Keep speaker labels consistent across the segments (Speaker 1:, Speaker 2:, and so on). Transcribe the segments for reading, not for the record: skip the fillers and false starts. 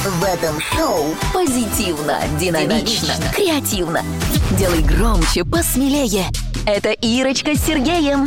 Speaker 1: В этом шоу позитивно, динамично, креативно. Делай громче, посмелее. Это Ирочка с Сергеем.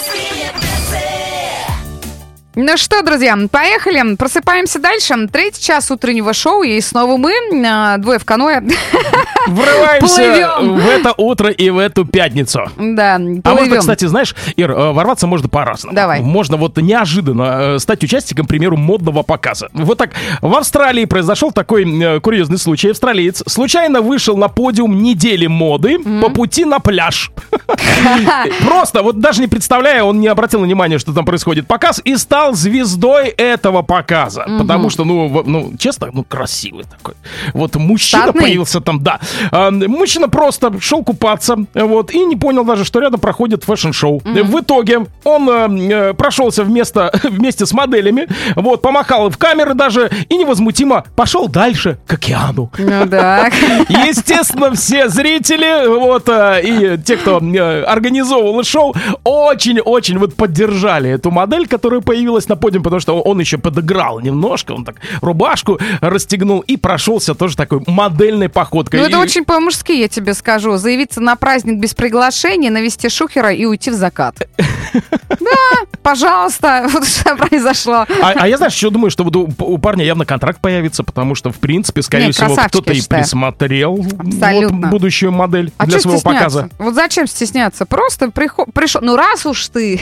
Speaker 2: Ну что, друзья, поехали. Просыпаемся дальше. 3-й час утреннего шоу. И снова мы, двое в каноэ.
Speaker 3: Врываемся в это утро и в эту пятницу.
Speaker 2: Да,
Speaker 3: А можно, кстати, знаешь, Ир, ворваться можно по-разному.
Speaker 2: Давай.
Speaker 3: Можно вот неожиданно стать участником, к примеру, модного показа. Вот так. В Австралии произошел такой курьезный случай. Австралиец случайно вышел на подиум недели моды по пути на пляж. Просто, вот даже не представляя, он не обратил внимания, что там происходит показ, и стал звездой этого показа. Потому что, честно, красивый такой. Вот мужчина
Speaker 2: Статный?
Speaker 3: появился там, да. Мужчина просто шел купаться, вот, и не понял даже, что рядом проходит фэшн-шоу. В итоге он прошелся вместе с моделями, вот, помахал в камеры даже, и невозмутимо пошел дальше, к океану.
Speaker 2: Ну да.
Speaker 3: Естественно, все зрители, вот, и те, кто организовывал шоу, очень-очень вот поддержали эту модель, которая появилась на подиуме, потому что он еще подыграл немножко, он так рубашку расстегнул и прошелся тоже такой модельной походкой.
Speaker 2: Ну это очень по-мужски, я тебе скажу. Заявиться на праздник без приглашения, навести шухера и уйти в закат. Да, пожалуйста, вот что произошло.
Speaker 3: А я, знаешь, еще думаю, что вот у парня явно контракт появится, потому что, в принципе, скорее всего, кто-то и присмотрел вот будущую модель для своего показа.
Speaker 2: Вот зачем стесняться? Просто пришел, ну раз уж ты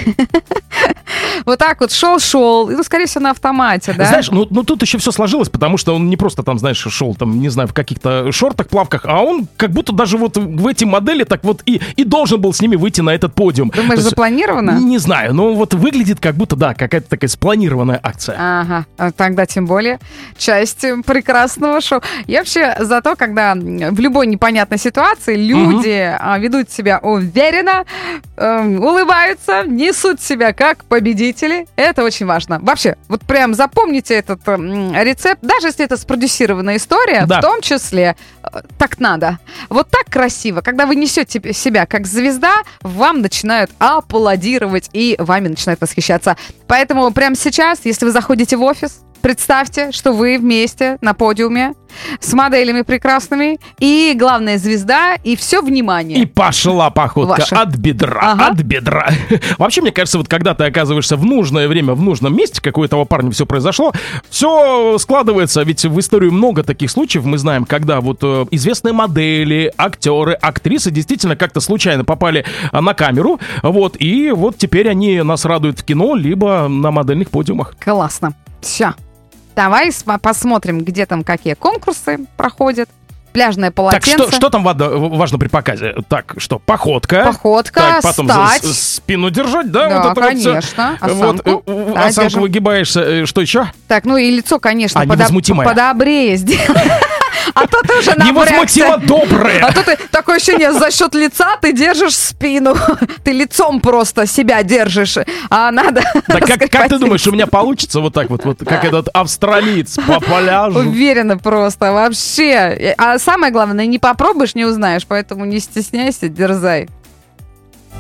Speaker 2: вот так вот шел, и, скорее всего, на автомате, да?
Speaker 3: Знаешь, ну тут еще все сложилось, потому что он не просто там, знаешь, шел там, не знаю, в каких-то шортах, плавках, а он как будто даже вот в эти модели так вот и должен был с ними выйти на этот подиум.
Speaker 2: Думаешь, запланировано?
Speaker 3: Не знаю, но вот выглядит как будто, да, какая-то такая спланированная акция.
Speaker 2: Ага, тогда тем более часть прекрасного шоу. Я вообще за то, когда в любой непонятной ситуации люди ведут себя уверенно, улыбаются, несут себя как победители. Это очень важно. Вообще, вот прям запомните этот рецепт, даже если это спродюсированная история,
Speaker 3: да.
Speaker 2: В том числе, так надо. Вот так красиво, когда вы несете себя как звезда, вам начинают аплодировать и вами начинают восхищаться. Поэтому прямо сейчас, если вы заходите в офис, представьте, что вы вместе на подиуме с моделями прекрасными, и главная звезда, и все внимание.
Speaker 3: И пошла походка
Speaker 2: ваша.
Speaker 3: От бедра. Вообще, мне кажется, вот когда ты оказываешься в нужное время, в нужном месте, как у этого парня все произошло, все складывается, ведь в истории много таких случаев, мы знаем, когда вот известные модели, актеры, актрисы действительно как-то случайно попали на камеру, вот, и вот теперь они нас радуют в кино, либо на модельных подиумах.
Speaker 2: Классно. Все. Давай посмотрим, где там какие конкурсы проходят. Пляжное полотенце.
Speaker 3: Так, что там важно при показе? Так, что, походка.
Speaker 2: Походка,
Speaker 3: так, потом
Speaker 2: стать.
Speaker 3: Спину держать, да?
Speaker 2: Да,
Speaker 3: вот это
Speaker 2: конечно.
Speaker 3: Вот
Speaker 2: Осанку.
Speaker 3: вот,
Speaker 2: Да,
Speaker 3: осанку
Speaker 2: держим.
Speaker 3: выгибаешься. Что еще?
Speaker 2: Так, ну и лицо, конечно,
Speaker 3: невозмутимое.
Speaker 2: подобрее сделай. А то ты уже напрягся.
Speaker 3: Невозмутимо доброе.
Speaker 2: А то ты такое ощущение, за счет лица ты держишь спину. Ты лицом просто себя держишь. А надо...
Speaker 3: Да как ты думаешь, у меня получится вот так вот как этот австралиец по пляжу?
Speaker 2: Уверена просто, вообще. А самое главное, не попробуешь, не узнаешь. Поэтому не стесняйся, дерзай.